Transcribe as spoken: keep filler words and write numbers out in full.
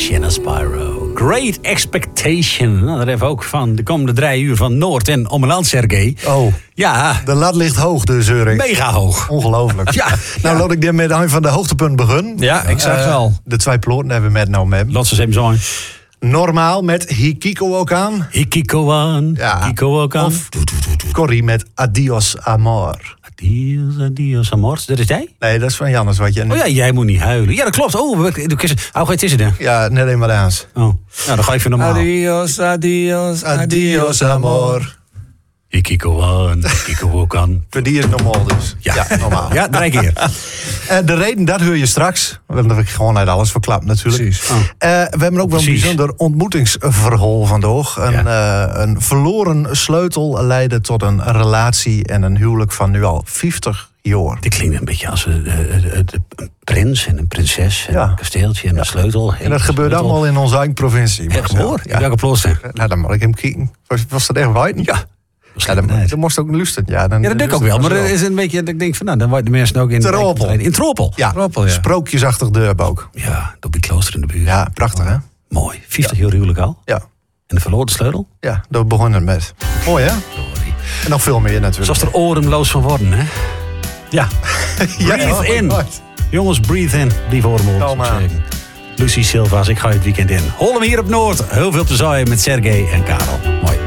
Sienna Spyro. Great Expectation. Nou, dat even ook van de komende drie uur van Noord en Ommeland, Sergej. Oh, ja. De lat ligt hoog dus, Urik. Mega hoog. Ongelooflijk. Ja. Nou, ja. laat ik dit met een van de hoogtepunten beginnen. Ja, ik zag uh, wel. De twee ploten hebben we met nou met. Laat ze eens even zijn. Normaal met Hikiko ook aan. Hikiko aan. Ja. Hikiko ook aan. Of Corrie met Adios Amor. Adios, adios, amor. Dat is jij? Nee, dat is van Jannes wat je... Oh ja, jij moet niet huilen. Ja, dat klopt. Oh, hoe heet is het dan? Ja, net eenmaal eens. Oh, nou, dan ga ik voor normaal. Adios, adios, Adios Amor. Hikiko aan. Hikiko ook aan. Voor die is normaal dus. Ja, ja normaal. Ja, drie keer. Uh, de reden, dat hoor je straks. Want dan heb ik gewoon uit alles verklapt natuurlijk. Precies. Uh, we hebben ook wel een Precies. bijzonder ontmoetingsverhaal vandaag. Een, Ja. uh, een verloren sleutel leidde tot een relatie en een huwelijk van nu al vijftig jaar. Dit klinkt een beetje als een, een, een, een prins en een prinses en Ja. een kasteeltje en een sleutel. En dat gebeurt sleutel. allemaal in onze eigen provincie. Echt Marcel. hoor? Ja. In welke klooster? Nou, dan moet ik hem kijken. Was, was dat echt weten? Ja. Ja, dan, dan moest ook lusten. Ja, dan, Ja, dat denk ik ook wel. Maar het is een beetje dat ik denk van, nou, dan worden de mensen ook in... Tropel. In Tropel. Ja, Troppel, ja. sprookjesachtig dorp ook. Ja, door die klooster in de buurt. Ja, prachtig hè? Mooi. vijftig jaar huwelijk al. Ja, En de verloren sleutel. ja, daar begon het met. Mooi hè? Sorry. En nog veel meer natuurlijk. Zoals er ooremloos van worden, hè? Ja. Breathe in. Jongens, breathe in. Lief ooremloos. Kom maar. Lucie Silva's, ik ga je het weekend in. Hol hem hier op Noord. Heel veel plezier met Sergej en Karel. Mooi.